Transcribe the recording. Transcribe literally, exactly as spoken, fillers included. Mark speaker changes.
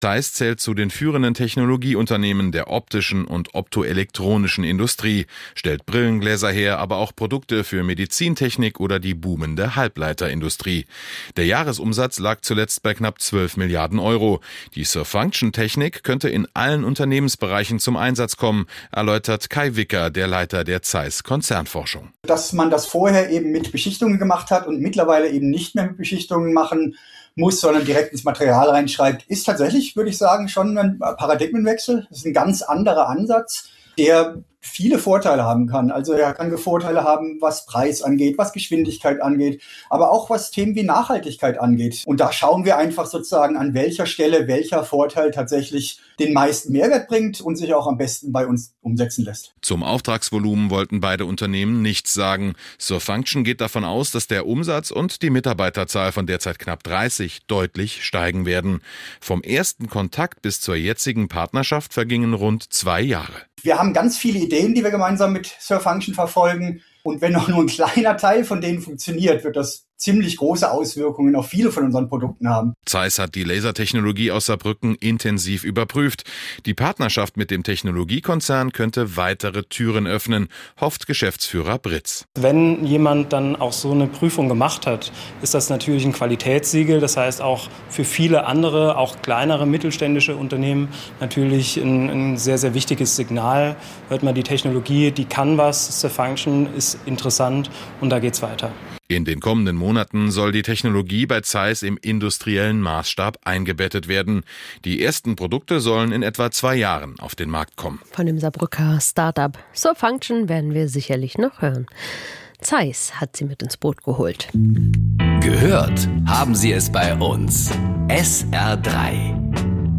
Speaker 1: Zeiss zählt zu den führenden Technologieunternehmen der optischen und optoelektronischen Industrie, stellt Brillengläser her, aber auch Produkte für Medizintechnik oder die boomende Halbleiterindustrie. Der Jahresumsatz lag zuletzt bei knapp zwölf Milliarden Euro. Die Surfunction-Technik könnte in allen Unternehmensbereichen zum Einsatz kommen, erläutert Kai Wicker, der Leiter der Zeiss Konzernforschung.
Speaker 2: Dass man das vorher eben mit Beschichtungen gemacht hat und mittlerweile eben nicht mehr mit Beschichtungen machen muss, sondern direkt ins Material reinschreibt, ist tatsächlich, würde ich sagen, schon ein Paradigmenwechsel. Das ist ein ganz anderer Ansatz, der viele Vorteile haben kann. Also er kann Vorteile haben, was Preis angeht, was Geschwindigkeit angeht, aber auch was Themen wie Nachhaltigkeit angeht. Und da schauen wir einfach sozusagen, an welcher Stelle welcher Vorteil tatsächlich den meisten Mehrwert bringt und sich auch am besten bei uns umsetzen lässt.
Speaker 1: Zum Auftragsvolumen wollten beide Unternehmen nichts sagen. Surfunction geht davon aus, dass der Umsatz und die Mitarbeiterzahl von derzeit knapp dreißig deutlich steigen werden. Vom ersten Kontakt bis zur jetzigen Partnerschaft vergingen rund zwei Jahre.
Speaker 2: Wir haben ganz viele Ideen, die wir gemeinsam mit Surfunction verfolgen. Und wenn noch nur ein kleiner Teil von denen funktioniert, wird das ziemlich große Auswirkungen auf viele von unseren Produkten haben.
Speaker 1: Zeiss hat die Lasertechnologie aus Saarbrücken intensiv überprüft. Die Partnerschaft mit dem Technologiekonzern könnte weitere Türen öffnen, hofft Geschäftsführer Britz.
Speaker 3: Wenn jemand dann auch so eine Prüfung gemacht hat, ist das natürlich ein Qualitätssiegel. Das heißt auch für viele andere, auch kleinere mittelständische Unternehmen natürlich ein, ein sehr, sehr wichtiges Signal. Hört man, die Technologie, die kann was, Surfunction ist interessant und da geht's weiter.
Speaker 1: In den kommenden Monaten soll die Technologie bei Zeiss im industriellen Maßstab eingebettet werden. Die ersten Produkte sollen in etwa zwei Jahren auf den Markt kommen.
Speaker 4: Von dem Saarbrücker Start-up Surfunction werden wir sicherlich noch hören. Zeiss hat sie mit ins Boot geholt.
Speaker 5: Gehört haben Sie es bei uns. S R drei.